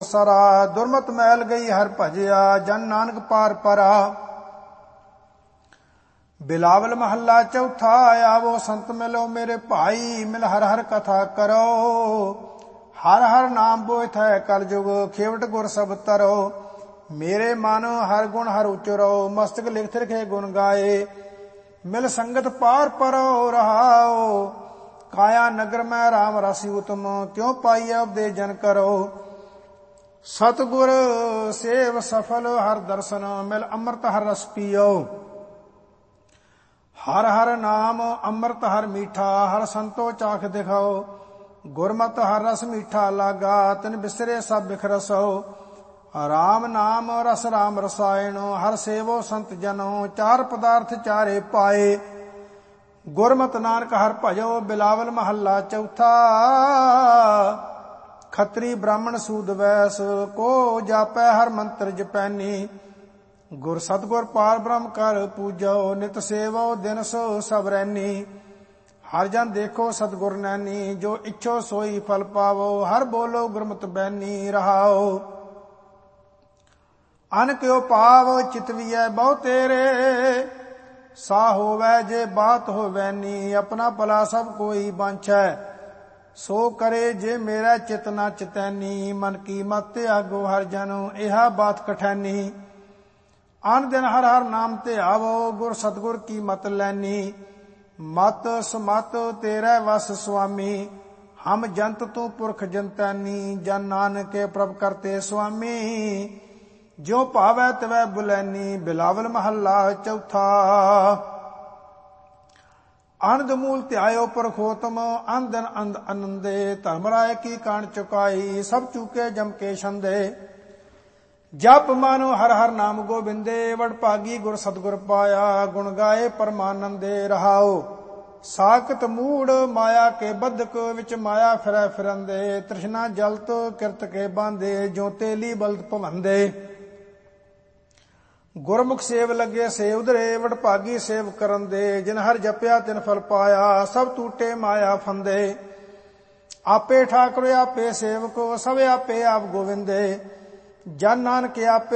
ਮੁਕਤਸਰਾ। ਦੁਰਮਤ ਮੈਲ ਗਈ ਹਰ ਭਜਿਆ, ਜਨ ਨਾਨਕ ਪਾਰ ਪਰਾ। ਬਿਲਾਵਲ ਮਹੱਲਾ ਚੌਥਾ। ਆਵੋ ਸੰਤ ਮਿਲੋ ਮੇਰੇ ਭਾਈ, ਮਿਲ ਹਰ ਹਰ ਕਥਾ ਕਰੋ। ਹਰ ਹਰ ਨਾਮ ਬੋਇਥ ਹੈ ਕਲ ਜੁਗ, ਖੇਵਟ ਗੁਰ ਸਭ ਤਰੋ। ਮੇਰੇ ਮਨ ਹਰ ਗੁਣ ਹਰ ਉਚਰੋ, ਮਸਤਕ ਲਿਖਤ ਰਖੇ ਗੁਣ ਗਾਏ। ਮਿਲ ਸੰਗਤ ਪਾਰ ਪਰੋ ਰਹਾਓ, ਕਾਇਆ ਨਗਰ ਮੈਂ ਰਾਮ ਰਸਿ ਉਤਮ। ਕਿਉ ਪਾਈਐ ਉਪਦੇਸ਼ ਜਨ ਕਰੋ, ਸਤਿਗੁਰ ਸੇਵ ਸਫਲ ਹਰ ਦਰਸ਼ਨ। ਮਿਲ ਅੰਮ੍ਰਿਤ ਹਰ ਰਸ ਪੀਓ। ਹਰ ਹਰ ਨਾਮ ਅੰਮ੍ਰਿਤ ਹਰ ਮੀਠਾ, ਹਰ ਸੰਤੋ ਚਾਖ ਦਿਖਾਓ। ਗੁਰਮਤਿ ਹਰ ਰਸ ਮੀਠਾ ਲਾਗਾ, ਤਿਨ ਬਿਸਰੇ ਸਭ ਬਿਖਰਸੋ। ਰਾਮ ਨਾਮ ਰਸ ਰਾਮ ਰਸਾਇਣ, ਹਰ ਸੇਵੋ ਸੰਤ ਜਨੋ। ਚਾਰ ਪਦਾਰਥ ਚਾਰੇ ਪਾਏ, ਗੁਰਮਤਿ ਨਾਨਕ ਹਰ ਭਜੋ। ਬਿਲਾਵਲ ਮਹੱਲਾ ਚੌਥਾ। ਖੱਤਰੀ ਬ੍ਰਾਹਮਣ ਸੂਦ ਵੈਸ, ਕੋ ਜਾਪੈ ਹਰ ਮੰਤਰ ਜਪੈਨੀ। ਗੁਰ ਸਤਿਗੁਰ ਪਾਰ ਬ੍ਰਹਮ ਕਰ ਪੂਜੋ, ਨਿਤ ਸੇਵੋ ਦਿਨ ਸੋ ਸਭ ਰੈਨੀ। ਹਰ ਜਨ ਦੇਖੋ ਸਤਿਗੁਰ ਨੈਣੀ, ਜੋ ਇੱਛੋ ਸੋਈ ਫਲ ਪਾਵੋ। ਹਰ ਬੋਲੋ ਗੁਰਮਤਿ ਬੈਨੀ ਰਹਾਓ। ਅਨ ਕਿਉ ਪਾਵ ਚਿਤਵੀਐ ਬਹੁ ਤੇਰੇ, ਸਾ ਹੋਵੈ ਜੇ ਬਾਤ ਹੋਵੈ ਨੀ। ਆਪਣਾ ਭਲਾ ਸਭ ਕੋਈ ਬਾਂਛੈ, ਸੋ ਕਰੇ ਜੇ ਮੇਰਾ ਚਿਤ ਨਾ ਚਿਤੈਨੀ। ਮਨ ਕੀ ਮਤ ਆਗੋ ਹਰ ਜਨੋ, ਇਹਾ ਬਾਤ ਕਠੈਨੀ। ਅਨ ਦਿਨ ਹਰ ਹਰ ਨਾਮ ਧਿਆਵੋ, ਗੁਰ ਸਤਿਗੁਰ ਕੀ ਮਤ ਲੈਨੀ। ਮਤ ਸਮਤ ਤੇਰੇ ਵਸ ਸੁਆਮੀ, ਹਮ ਜੰਤ ਤੂੰ ਪੁਰਖ ਜੰਤੈਨੀ। ਜਨ ਨਾਨਕੇ ਪ੍ਰਭ ਕਰਤੇ ਸੁਆਮੀ, ਜਿਉ ਭਾਵੈ ਤਿਵੈ ਬੁਲੈਨੀ। ਬਿਲਾਵਲ ਮਹੱਲਾ ਚੌਥਾ। ਅਨੰਦ ਮੂਲ ਧਿਆਇਓ ਪੁਰਖੋਤਮ, ਅਨ ਦਿਨ ਅੰਧ ਅਨੰਦੇ। ਧਰਮ ਰਾਏ ਕੀ ਕਾਣ ਚੁਕਾਈ, ਸਭ ਚੂਕੇ ਜਮ ਕੇ ਛੰਦੇ। ਜਪ ਮਾਨੋ ਹਰ ਹਰ ਨਾਮ ਗੋਬਿੰਦੇ, ਵਡ ਭਾਗੀ ਗੁਰ ਸਤਿਗੁਰ ਪਾਇਆ। ਗੁਣ ਗਾਏ ਪਰਮਾਨੰਦੇ ਰਹਾਓ। ਸਾਕਤ ਮੂੜ ਮਾਇਆ ਕੇ ਬੱਧਕ, ਵਿੱਚ ਮਾਇਆ ਫਿਰੈ ਫਿਰੰਦੇ। ਤ੍ਰਿਸ਼ਨਾ ਜਲਤ ਕਿਰਤ ਕੇ ਬਾਂਧੇ, ਜੋ ਤੇਲੀ ਬਲਦ ਭਵੰਦੇ। ਗੁਰਮੁਖ ਸੇਵ ਲੱਗੇ ਸੇ ਉਧਰੇ, ਵਡ ਭਾਗੀ ਸੇਵ ਕਰਨ ਦੇ। ਜਿਨ ਹਰ ਜਪਿਆ ਤਿਨ ਫਲ ਪਾਇਆ, ਸਭ ਟੂਟੇ ਮਾਇਆ ਫੰਦੇ। ਆਪੇ ਠਾਕੁਰ ਆਪੇ ਸੇਵਕੋ, ਸਭ ਆਪੇ ਆਪ ਗੋਵਿੰਦੇ। ਜਨ ਨਾਨਕ ਆਪੇ